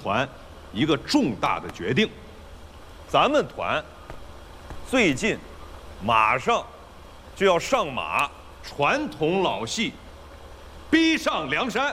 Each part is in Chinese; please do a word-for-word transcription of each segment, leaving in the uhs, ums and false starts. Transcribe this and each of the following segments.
团一个重大的决定，咱们团最近马上就要上马传统老戏《逼上梁山》。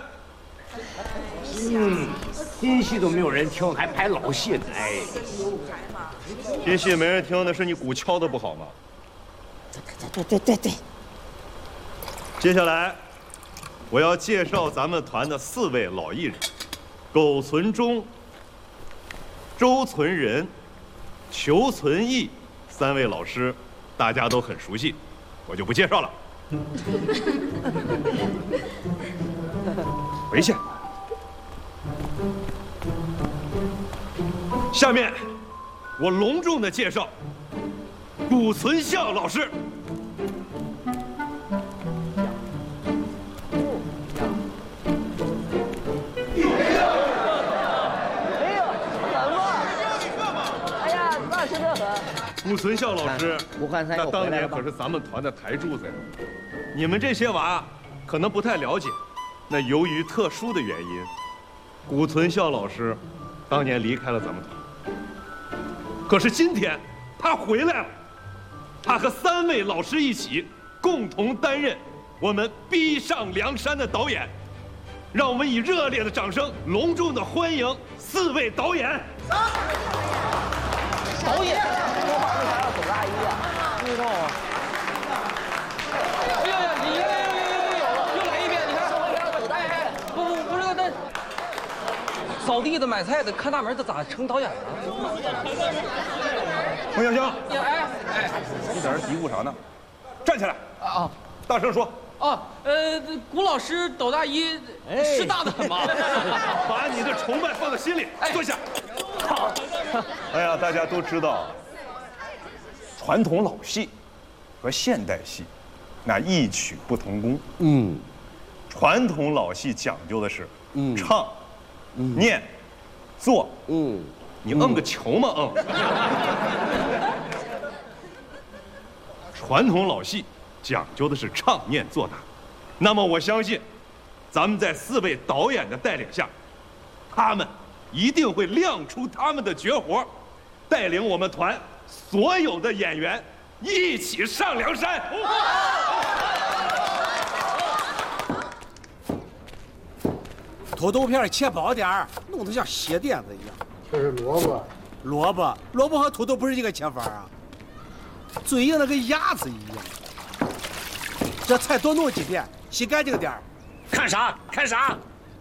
嗯，新戏都没有人听，还拍老戏呢，哎。 新戏没人听，那是你鼓敲的不好吗？ 对对对对对。 接下来，我要介绍咱们团的四位老艺人：苟存忠、周存仁、裘存义三位老师，大家都很熟悉，我就不介绍了。回去。下面，我隆重的介绍古存孝老师。古存孝老师，那当年可是咱们团的台柱子呀。你们这些娃可能不太了解，那由于特殊的原因，古存孝老师当年离开了咱们团。可是今天他回来了，他和三位老师一起共同担任我们《逼上梁山》的导演。让我们以热烈的掌声隆重的欢迎四位导演。 导演，我马上想要走大衣啊！不知道啊。哎呀呀，你又又又又有了，又来一遍！你看，哎哎，不不不是那扫地的、买菜的、看大门的，咋成导演了？ 冯小香， 哎哎， 你在这嘀咕啥呢？站起来啊啊！ 大声说。 哦，呃，古老师抖大衣是大的很吗？ 把你的崇拜放在心里，坐下。好。哎呀，大家都知道，传统老戏和现代戏那异曲不同工。嗯，传统老戏讲究的是嗯唱、嗯、念、做。嗯，你嗯个球吗？嗯。传统老戏讲究的是唱念做打，那么我相信，咱们在四位导演的带领下，他们一定会亮出他们的绝活，带领我们团所有的演员一起上梁山。 土豆片切薄点儿，弄得像鞋垫子一样。 这是萝卜， 萝卜，萝卜和土豆不是一个切法啊，嘴硬的跟鸭子一样。这菜多弄几遍，洗干净点儿。 看啥？看啥？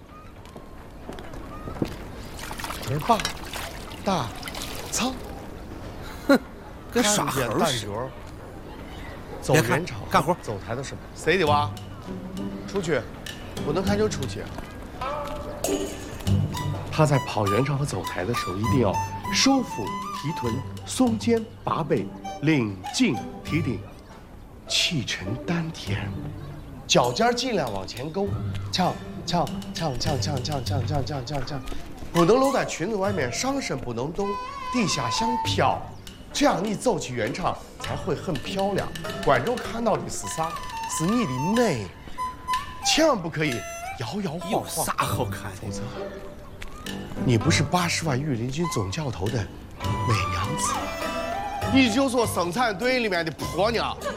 儿霸，大，仓， 哼，跟耍猴似的。 走人潮， 干活， 走台的什么？谁的娃？出去，不能看就出去。他在跑圆场和走台的时候，一定要收腹提臀，松肩拔背，领劲提顶，气沉丹田，脚尖尽量往前勾，呛呛呛呛呛呛呛呛呛呛呛，不能露在裙子外面，上身不能动，地下像飘，这样你走起圆场才会很漂亮。观众看到的是啥？是你的美，千万不可以摇摇晃晃。 有啥好看的？ 否则，你不是八十万御林军总教头的美娘子，你就做生产队里面的婆娘。笑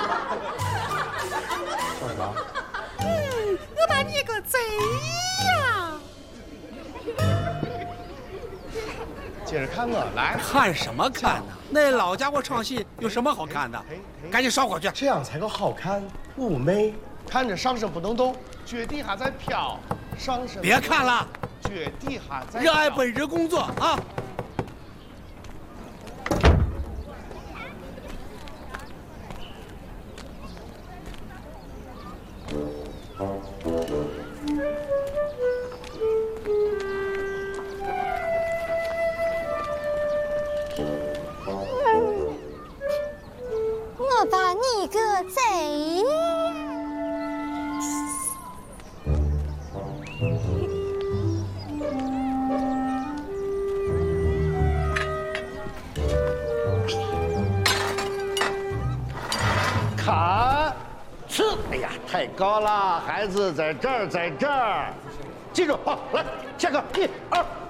啥？ 嗯，我把你个贼呀！ 接着看我来。 看什么看呢？那老家伙唱戏有什么好看的？赶紧烧火去， 这样才够好看妩媚。看着上身不能动，脚底下在飘，上身别看了， 脚底下在热爱本职工作啊！ 我把你个贼！ 看，是，哎呀，太高了，孩子，在这儿，在这儿，记住，好，来，下课，一二